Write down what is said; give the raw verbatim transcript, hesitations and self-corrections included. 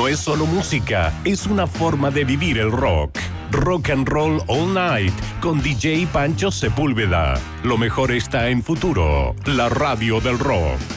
no es solo música, es una forma de vivir el rock. Rock and Roll All Night con D J Pancho Sepúlveda. Lo mejor está en Futuro, la radio del rock.